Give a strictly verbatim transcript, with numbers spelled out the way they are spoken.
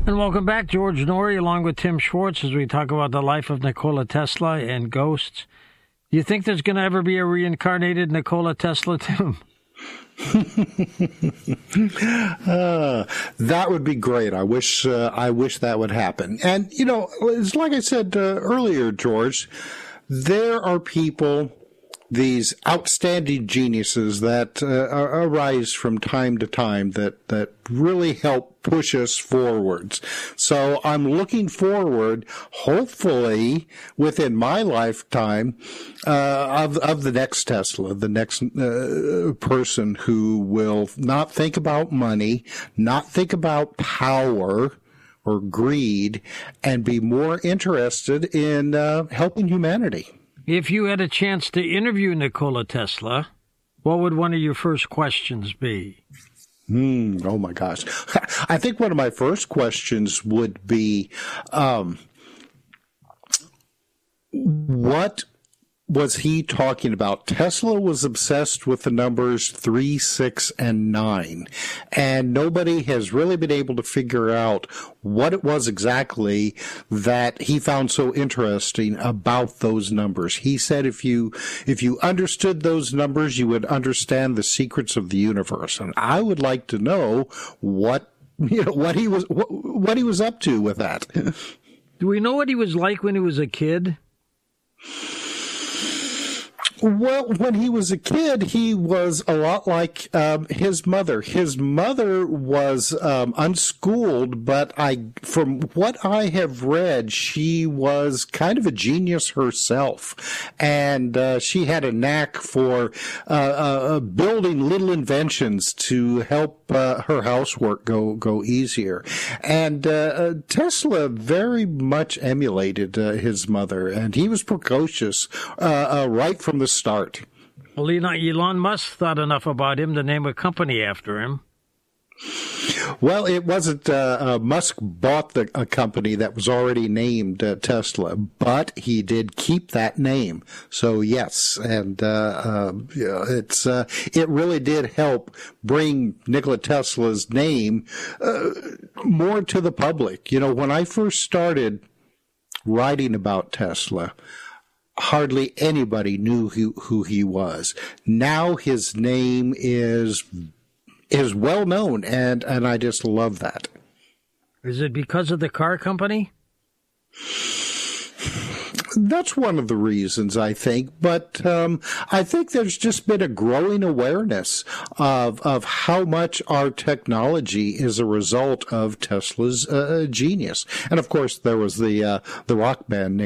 And welcome back, George Noory, along with Tim Schwartz, as we talk about the life of Nikola Tesla and ghosts. Do you think there's going to ever be a reincarnated Nikola Tesla, Tim? uh, that would be great. I wish uh, I wish that would happen. And, you know, it's like I said uh, earlier, George, there are people, these outstanding geniuses that uh, arise from time to time that, that really help push us forwards. So I'm looking forward, hopefully within my lifetime, uh, of, of the next Tesla, the next uh, person who will not think about money, not think about power or greed, and be more interested in uh, helping humanity. If you had a chance to interview Nikola Tesla, what would one of your first questions be? Hmm. Oh, my gosh. I think one of my first questions would be, um, what was he talking about? Tesla was obsessed with the numbers three, six, and nine, and nobody has really been able to figure out what it was exactly that he found so interesting about those numbers. He said if you if you understood those numbers, you would understand the secrets of the universe. And I would like to know what you know what he was what, what he was up to with that. Do we know what he was like when he was a kid? Well, when he was a kid, he was a lot like um, his mother. His mother was um, unschooled, but I, from what I have read, she was kind of a genius herself, and uh, she had a knack for uh, uh, building little inventions to help uh, her housework go go easier. And uh, Tesla very much emulated uh, his mother, and he was precocious uh, uh, right from the start. Well, Elon Musk thought enough about him to name a company after him. Well, it wasn't. Uh, uh, Musk bought the, a company that was already named uh, Tesla, but he did keep that name. So yes, and uh, uh, yeah, it's uh, it really did help bring Nikola Tesla's name uh, more to the public. You know, when I first started writing about Tesla, hardly anybody knew who, who he was. Now his name is is well known, and, and I just love that. Is it because of the car company? That's one of the reasons, I think. But um, I think there's just been a growing awareness of of how much our technology is a result of Tesla's uh, genius. And, of course, there was the uh, the rock band named